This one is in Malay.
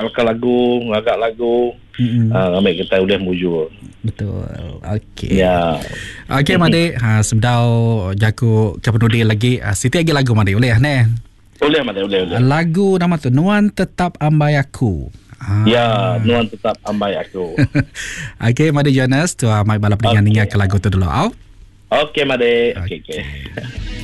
akal lagu, agak lagu. Ambil kita boleh mujur. Betul. Okey. Ya. Okey Made, semdau jago kepenudi lagi. Siti lagi lagu Made boleh ne? Boleh Made, boleh. Lagu nama tu Nuan Tetap Ambai Aku. Ya, Nuan Tetap Ambai Aku. Okey Made Jonas tu mai balap dengan ke lagu tu dulu. Okey Made. Okey.